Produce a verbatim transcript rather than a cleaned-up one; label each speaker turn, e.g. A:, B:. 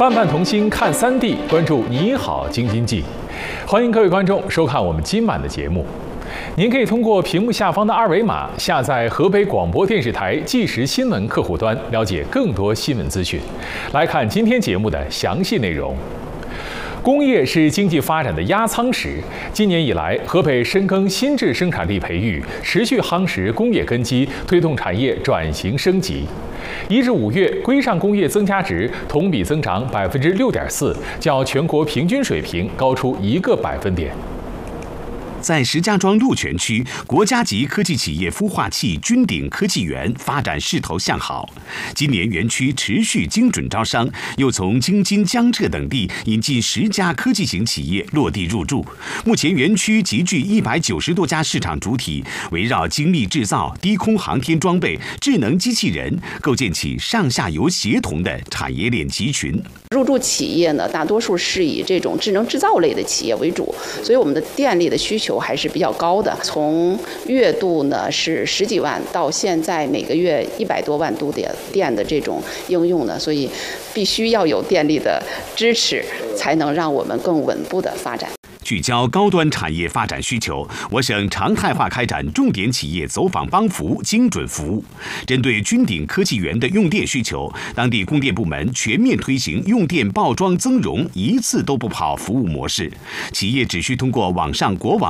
A: 伴伴同心看三 D， 关注你好京津冀。欢迎各位观众收看我们今晚的节目。您可以通过屏幕下方的二维码下载河北广播电视台即时新闻客户端，了解更多新闻资讯。来看今天节目的详细内容。工业是经济发展的压舱石。今年以来，河北深耕新质生产力培育，持续夯实工业根基，推动产业转型升级。一至五月，规上工业增加值同比增长百分之六点四，较全国平均水平高出一个百分点。
B: 在石家庄鹿泉区，国家级科技企业孵化器君鼎科技园发展势头向好。今年园区持续精准招商，又从京津、江浙等地引进十家科技型企业落地入驻。目前园区集聚一百九十多家市场主体，围绕精密制造、低空航天装备、智能机器人，构建起上下游协同的产业链集群。
C: 入驻企业呢，大多数是以这种智能制造类的企业为主，所以我们的电力的需求还是比较高的。从月度呢是十几万，到现在每个月一百多万度电电的这种应用呢，所以必须要有电力的支持，才能让我们更稳步的发展。
B: 聚焦高端产业发展需求，我省常态化开展重点企业走访帮扶、精准服务。针对君鼎科技园的用电需求，当地供电部门全面推行用电报装增容一次都不跑服务模式，企业只需通过网上国网